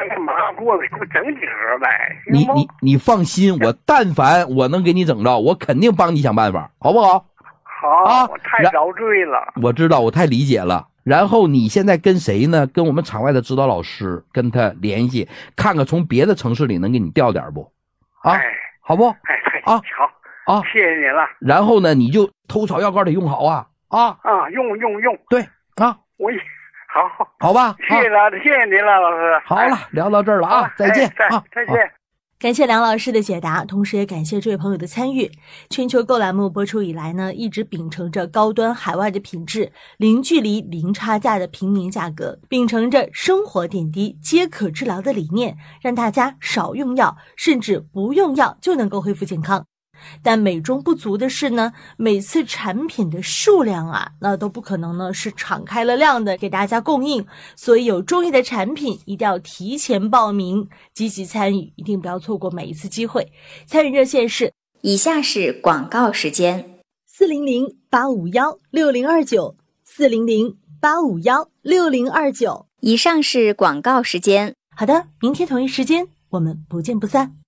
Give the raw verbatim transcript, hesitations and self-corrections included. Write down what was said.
个麻过的给我整几盒呗。 你你你放心，我但凡我能给你整着，我肯定帮你想办法，好不好？ 好啊， 我太遭罪了。 我知道，我太理解了。然后你现在跟谁呢？跟我们场外的指导老师跟他联系，看看从别的城市里能给你调点不？啊， 哎， 好不？ 哎哎， 啊， 好啊， 谢谢您了。 然后呢，你就头草药膏得用好啊啊啊，用用用。 对啊， 我也好， 好吧， 谢谢了，谢谢您了，老师。 好了，聊到这儿了啊，再见啊， 再见。 感谢梁老师的解答，同时也感谢这位朋友的参与。全球购栏目播出以来呢，一直秉承着高端海外的品质，零距离零差价的平民价格，秉承着生活点滴皆可治疗的理念，让大家少用药，甚至不用药就能够恢复健康。但美中不足的是呢，每次产品的数量啊，那都不可能呢是敞开了量的给大家供应，所以有中意的产品一定要提前报名，积极参与，一定不要错过每一次机会。参与热线是以下是广告时间： 四零零八五幺六零二九，四零零八五幺六零二九。 以上是广告时间。 好的，明天同一时间我们不见不散。